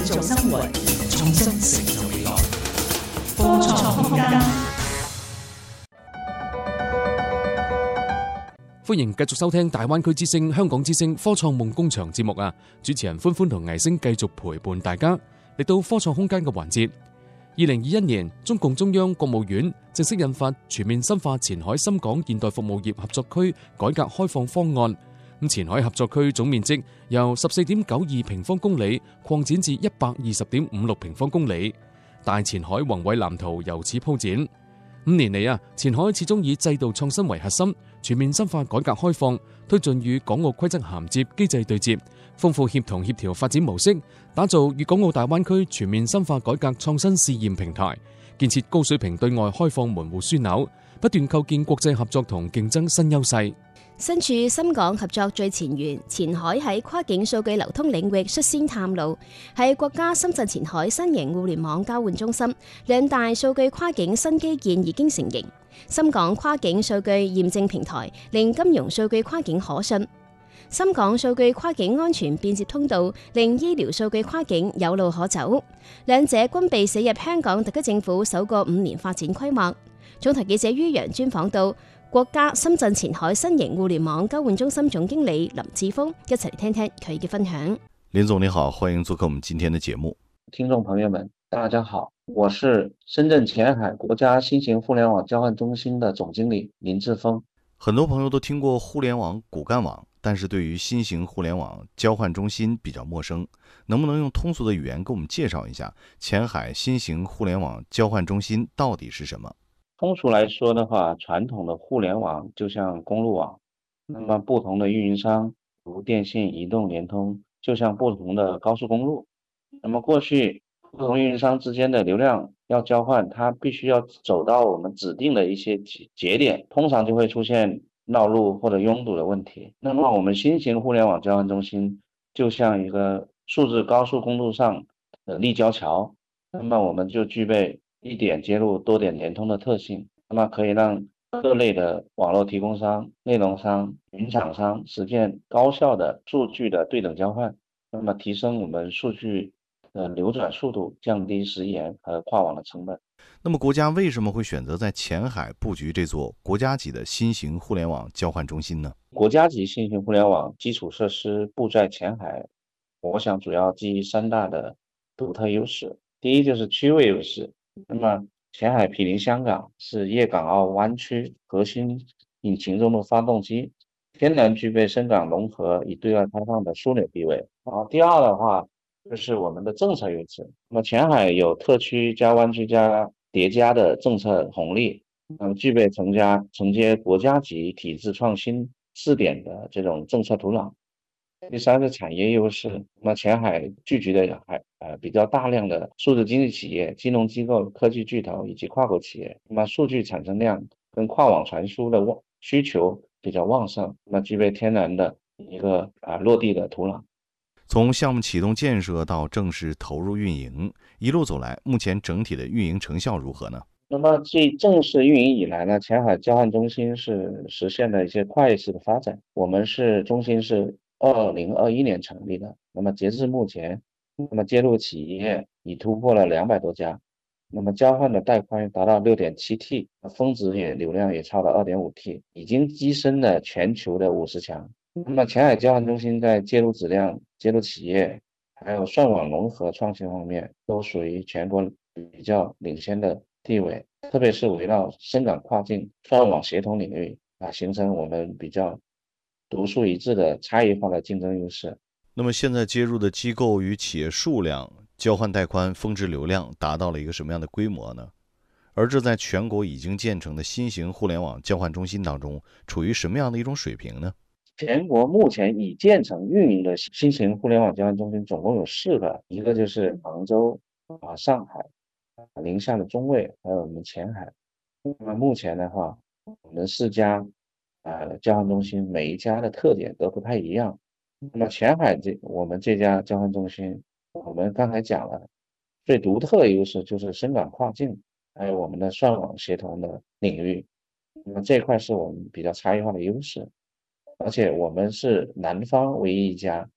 造生活，創新成就未來。科創空間， 歡迎繼續收聽大灣區之聲、香港之聲科創夢工場節目啊！主持人歡歡同倪星繼續陪伴大家嚟到科創空間嘅環節。2021年，中共中央國務院正式印發全面深化前海深港現代服務業合作區改革開放方案。咁前海合作區總面積由14.92平方公里擴展至120.56平方公里，大前海宏偉藍圖由此鋪展。5年嚟前海始終以制度創新為核心，全面深化改革開放，推進與港澳規則銜接機制對接，豐富協同協調發展模式，打造粵港澳大灣區全面深化改革創新試驗平台，建設高水平對外開放門戶樞紐，不斷構建國際合作同競爭新優勢。 身處深港合作最前沿，前海喺跨境數據流通領域率先探路，係國家深圳前海新型互聯網交換中心，兩大數據跨境新基建已經成型。深港跨境數據驗證平台令金融數據跨境可信，深港數據跨境安全便捷通道令醫療數據跨境有路可走，兩者均被寫入香港特區政府首個5年發展規劃。總台記者于洋專訪到國家深圳前海新型互聯網交換中心總經理林志峰，一齊嚟聽聽佢嘅分享。 林總你好，歡迎做客我們今天的節目。 聽眾朋友們大家好，我是深圳前海國家新型互聯網交換中心的總經理林志峰。 很多朋友都聽過互聯網、骨幹網，但是對於新型互聯網交換中心比較陌生，能不能用通俗的語言給我們介紹一下前海新型互聯網交換中心到底是什麼？ 通俗來說的話，傳統的互聯網就像公路網，那麼不同的運營商如電信、移動、聯通，就像不同的高速公路。那麼過去不同運營商之間的流量要交換，它必須要走到我們指定的一些節點，通常就會出現繞路或者擁堵的問題。那麼我們新型互聯網交換中心就像一個數字高速公路上的立交橋，那麼我們就具備一點接入多點連通的特性，那麼可以讓各類的網絡提供商、內容商、雲廠商實現高效的數據的對等交換，那麼提升我們數據的流轉速度，降低時延和跨網的成本。 那麼國家為什麼會選擇在前海布局這座國家級的新型互聯網交換中心呢？ 國家級新型互聯網基礎設施布在前海，我想主要基於3大的獨特優勢。第一就是區位優勢。那麼前海毗鄰香港，是粵港澳灣區核心引擎中的發動機，天然具備深港融合與對外開放的樞紐地位。然後第二的話就是我們的政策優勢。那麼前海有特區加灣區加疊加的政策紅利，那麼具備承接國家級體制創新試點的這種政策土壤。第三是產業優勢，那麼前海聚集的比較大量的數字經濟企業、金融機構、科技巨頭以及跨國企業，那麼數據產生量跟跨網傳輸的需求比較旺盛，那麼具備天然的一個落地的土壤。 從項目啟動建設到正式投入運營，一路走來，目前整體的運營成效如何呢？ 那麼自正式運營以來呢，前海交換中心是實現了一些跨越式的發展。我們中心是2021年成立的，那麼截至目前，那麼接入企業已突破了200多家，那麼交換的帶寬達到 6.7T， 峰值流量也超了 2.5T， 已經躋身了全球的50強。那麼前海交換中心在接入質量、接入企業，還有算網融合創新方面，都屬於全國比較領先的地位，特別是圍繞深港跨境算網協同領域形成我們比較獨樹一幟的差異化的競爭優勢。 那麼現在接入的機構與企業數量、交換帶寬、峰值流量達到了一個什麼樣的規模呢？而這在全國已經建成的新型互聯網交換中心當中，處於什麼樣的一種水平呢？ 全國目前已建成運營的新型互聯網交換中心總共有4個，一個就是杭州、上海、寧夏的中衛，還有我們前海。那麼目前的話，我們4家交換中心每一家的特點都不太一樣。那麼前海我們這家交換中心，我們剛才講了最獨特的優勢就是深港跨境，還有我們的算網協同的領域。那麼這塊是我們比較差異化的優勢。而且我們是南方唯一一家